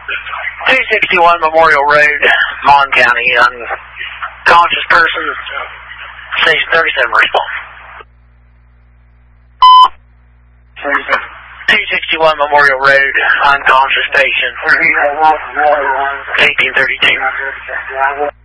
261 Memorial Road, Mon County. Unconscious person, station 37 response. 261 Memorial Road, unconscious patient, 1832.